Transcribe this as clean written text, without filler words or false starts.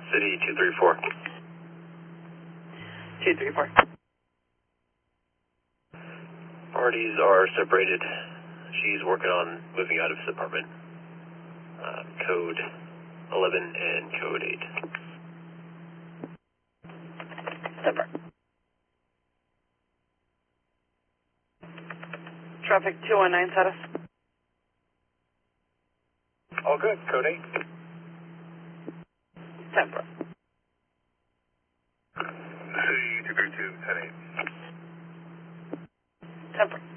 City 234. 234. Parties are separated. She's working on moving out of his apartment. Code 11 and code 8. Separate. Traffic 219 status. All good, code 8. Separate. City 232, 10-8. Separate.